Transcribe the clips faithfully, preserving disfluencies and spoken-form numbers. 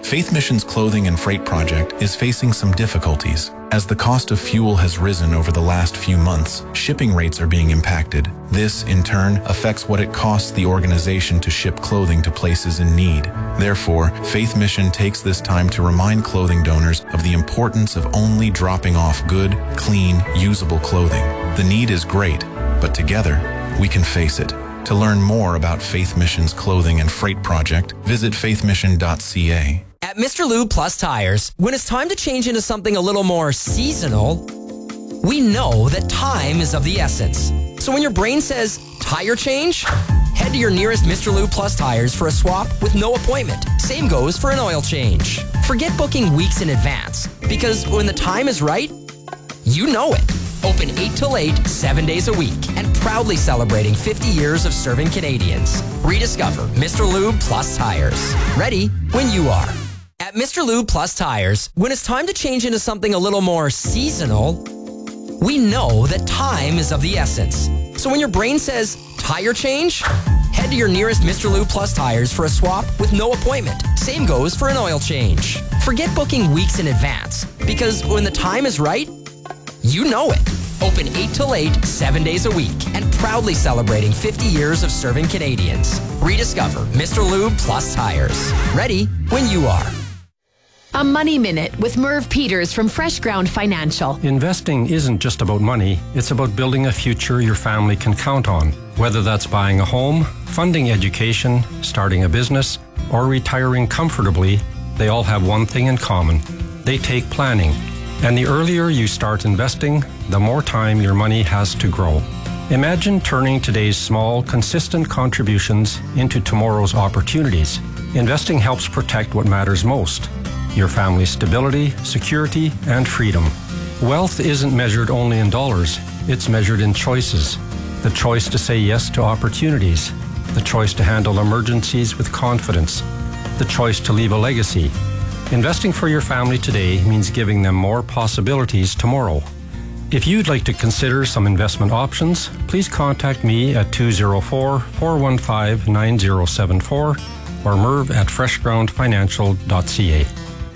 Faith Mission's clothing and freight project is facing some difficulties. As the cost of fuel has risen over the last few months, shipping rates are being impacted. This, in turn, affects what it costs the organization to ship clothing to places in need. Therefore, Faith Mission takes this time to remind clothing donors of the importance of only dropping off good, clean, usable clothing. The need is great, but together, we can face it. To learn more about Faith Mission's clothing and freight project, visit faith mission dot c a. At Mister Lube Plus Tires, when it's time to change into something a little more seasonal, we know that time is of the essence. So when your brain says, tire change, head to your nearest Mister Lube Plus Tires for a swap with no appointment. Same goes for an oil change. Forget booking weeks in advance, because when the time is right, you know it. Open eight till eight, seven days a week, and proudly celebrating fifty years of serving Canadians. Rediscover Mister Lube Plus Tires. Ready when you are. At Mister Lube Plus Tires, when it's time to change into something a little more seasonal, we know that time is of the essence. So when your brain says, tire change, head to your nearest Mister Lube Plus Tires for a swap with no appointment. Same goes for an oil change. Forget booking weeks in advance, because when the time is right, you know it. Open eight till eight, seven days a week, and proudly celebrating fifty years of serving Canadians. Rediscover Mister Lube Plus Tires. Ready when you are. A Money Minute with Merv Peters from Fresh Ground Financial. Investing isn't just about money, it's about building a future your family can count on. Whether that's buying a home, funding education, starting a business, or retiring comfortably, they all have one thing in common. They take planning. And the earlier you start investing, the more time your money has to grow. Imagine turning today's small, consistent contributions into tomorrow's opportunities. Investing helps protect what matters most: your family's stability, security, and freedom. Wealth isn't measured only in dollars, it's measured in choices. The choice to say yes to opportunities, the choice to handle emergencies with confidence, the choice to leave a legacy. Investing for your family today means giving them more possibilities tomorrow. If you'd like to consider some investment options, please contact me at two oh four, four one five, nine oh seven four or merv at fresh ground financial dot c a.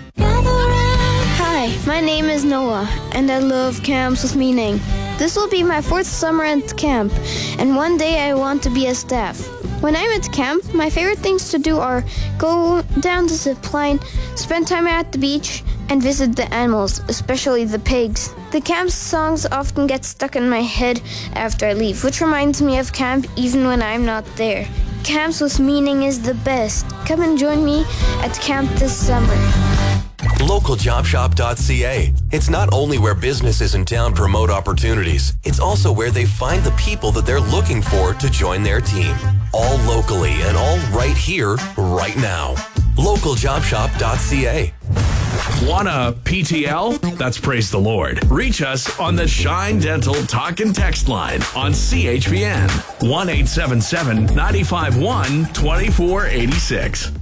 Hi, my name is Noah, and I love camps with meaning. This will be my fourth summer at camp, and one day I want to be a staff. When I'm at camp, my favorite things to do are go down the zip line, spend time at the beach, and visit the animals, especially the pigs. The camp songs often get stuck in my head after I leave, which reminds me of camp even when I'm not there. Camps with meaning is the best. Come and join me at camp this summer. local job shop dot c a. It's not only where businesses in town promote opportunities, it's also where they find the people that they're looking for to join their team. All locally and all right here, right now. local job shop dot c a. Want a P T L? That's praise the Lord. Reach us on the Shine Dental Talk and Text line on C H P N one eight seven seven, nine five one, two four eight six.